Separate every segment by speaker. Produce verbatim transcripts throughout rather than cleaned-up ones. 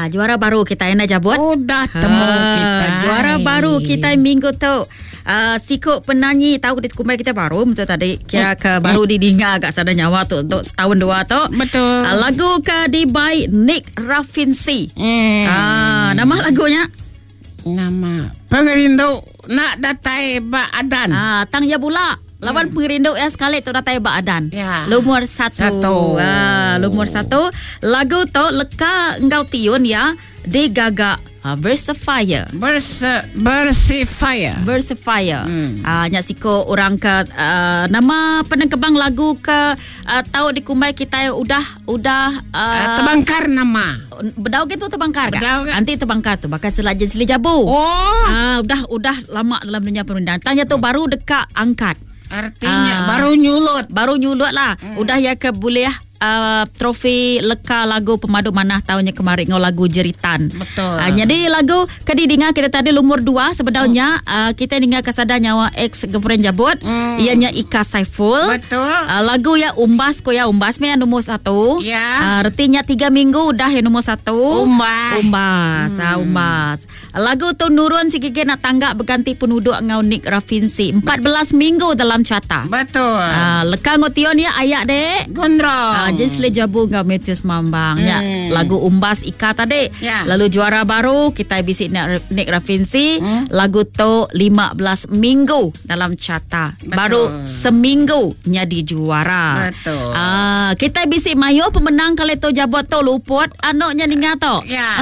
Speaker 1: Ah, juara baru kita yang nak jabut.
Speaker 2: Udah temu
Speaker 1: Ah,
Speaker 2: kita.
Speaker 1: juara baru kita minggu tu. Uh, sikut penyanyi tahu di kumai kita baru betul tadi kira ke baru didengar kat sana nyawa tu untuk setahun dua tu.
Speaker 2: Betul.
Speaker 1: Uh, lagu ke di by Nick Rafinsi.
Speaker 2: Hmm.
Speaker 1: Ah, nama lagunya
Speaker 2: Nama Pengerindu nak datai ba adan.
Speaker 1: ah tang ya pula. Lawan hmm. pengerindu ya sekali tu datai ba adan.
Speaker 2: Ya.
Speaker 1: Lumur satu.
Speaker 2: Satu.
Speaker 1: Ah, lumur satu. Lagu tu leka engkau tiun ya di gagak uh, Versifier.
Speaker 2: Berse Versifier.
Speaker 1: Versifier.
Speaker 2: Hmm.
Speaker 1: Ah, nyak siko orang ke uh, nama penengkebang lagu ke uh, tahu di kumai kita udah udah uh,
Speaker 2: Uh, tebangkar nama.
Speaker 1: bedau gitu tebangkar kan?
Speaker 2: Bedau kan?
Speaker 1: Nanti tebangkar tu bakal selajin seli jabu.
Speaker 2: Oh.
Speaker 1: Ah, udah udah lama dalam dunia perundangan. Tanya tu baru dekat angkat.
Speaker 2: Artinya
Speaker 1: Ah.
Speaker 2: baru nyulut.
Speaker 1: Baru nyulut lah. Hmm. Udah ya ke boleh Uh, trofi leka lagu pemadu manah tahunnya kemarin ngau lagu jeritan.
Speaker 2: Betul.
Speaker 1: Uh, jadi lagu kadi dengar kita tadi lumur dua sebenarnya hmm. uh, kita dengar kesada nyawa ex girlfriend jabut hmm. ianya Ika Saiful.
Speaker 2: Betul.
Speaker 1: Uh, lagu ya umbas ko ya umbas me yang nomor satu.
Speaker 2: Ya.
Speaker 1: Uh, retinya tiga minggu udah yang nomor satu.
Speaker 2: Umbas.
Speaker 1: Umbas.
Speaker 2: Hmm.
Speaker 1: Uh, umbas. Lagu tu nurun si gigi nak tanggap berganti penduduk ngau Nick Rafinsi. empat belas minggu dalam carta.
Speaker 2: Betul.
Speaker 1: Uh, leka ngotion ya ayak dek.
Speaker 2: Gondrong.
Speaker 1: Ah, just le jabu ngau Metius Mambang hmm. ya. Lagu Umbas Ika tadi.
Speaker 2: Ya.
Speaker 1: Lalu juara baru kita bisik Nick Rafinsi. Hmm. Lagu tu lima belas minggu dalam carta.
Speaker 2: Betul.
Speaker 1: Baru seminggu nyadi juara.
Speaker 2: Betul.
Speaker 1: Ah, kita bisik mayo pemenang kali tu jabut tu luput anaknya ningat tu.
Speaker 2: Ya.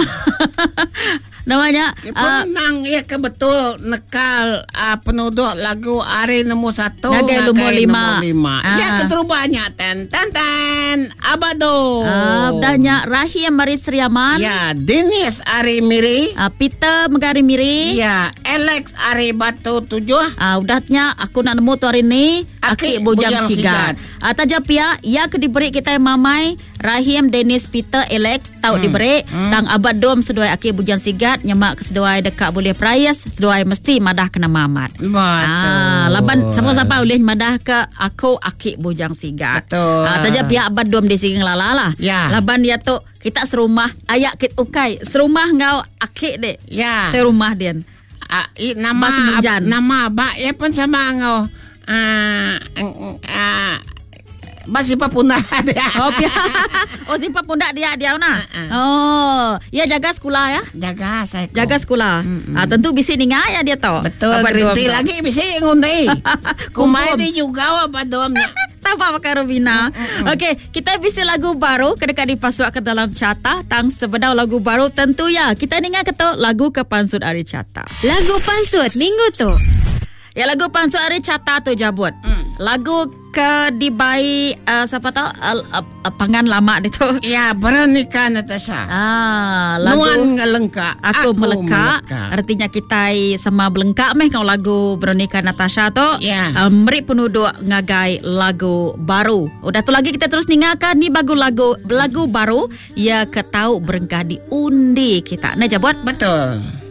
Speaker 1: Namanya
Speaker 2: Ya,
Speaker 1: ah,
Speaker 2: pemenang ya kebetul nekal uh, penduduk lagu hari nomor satu
Speaker 1: Nagai nomor lima.
Speaker 2: nomor lima.
Speaker 1: Ah.
Speaker 2: Ya keterubahnya ten ten ten abado.
Speaker 1: ah, dahnya Rahim Maris Riaman.
Speaker 2: Ya Dennis Ari Miri.
Speaker 1: Ah, Peter Megari Miri.
Speaker 2: Ya Alex Ari Batu tujuh.
Speaker 1: Ah, udahnya aku nak nemu tu hari ni Aki,
Speaker 2: Aki
Speaker 1: Bujang,
Speaker 2: Bujang
Speaker 1: Sigat.
Speaker 2: Sigat.
Speaker 1: Ah, tajap ya, ya ke diberi kita yang mamai Rahim, Dennis, Peter, Alex tahu hmm. diberi hmm. tang abad dom seduai Aki Bujang Sigat nyemak ke seduai dekat boleh prias seduai mesti madah kena mamat.
Speaker 2: Betul.
Speaker 1: Ah, laban sama-sama boleh madah ke aku Aki Bujang Sigat.
Speaker 2: Betul.
Speaker 1: Ah, tajap ya abad dom di sini lala lah.
Speaker 2: Ya.
Speaker 1: Laban dia tu kita serumah ayak kit ukai serumah ngau Aki dek.
Speaker 2: Ya.
Speaker 1: Te rumah dia.
Speaker 2: Uh, i, nama
Speaker 1: Bas Minjan.
Speaker 2: ab, nama ba ya pun sama ngau. Ah, ah, Basi papundak dia.
Speaker 1: Oh, pia. Oh, simpan pundak dia dia na.
Speaker 2: Uh-uh.
Speaker 1: Oh, ya jaga sekolah ya.
Speaker 2: Jaga saya.
Speaker 1: Jaga sekolah.
Speaker 2: Mm-mm.
Speaker 1: Ah, tentu bisi ninga ya dia tahu.
Speaker 2: Betul.
Speaker 1: Apa
Speaker 2: Gerinti
Speaker 1: dom-
Speaker 2: lagi bisa ngundi. Kumai
Speaker 1: Kumpul.
Speaker 2: di juga apa domnya.
Speaker 1: Sama pakai Robina. Okey, kita bisi lagu baru kedekat dipasuk ke dalam carta tang sebenar lagu baru tentu ya. Kita ninga keto lagu ke pansut ari carta.
Speaker 3: Lagu pansut minggu tu.
Speaker 1: Ya lagu pansut ari carta tu jabut.
Speaker 2: Hmm.
Speaker 1: Lagu ke dibai uh, siapa tahu uh, uh, pangan lama dia tu.
Speaker 2: Ya, Veronica Natasha.
Speaker 1: Ah, lagu
Speaker 2: Nuan ngelengka.
Speaker 1: Aku, meleka. Artinya kita sama belengkak meh kau lagu Veronica Natasha tu.
Speaker 2: Ya.
Speaker 1: Um, meri penduduk ngagai lagu baru. Udah tu lagi kita terus ningakan ni bagu lagu lagu baru ya ketau berengkah di undi kita. Nah jabut.
Speaker 2: Betul.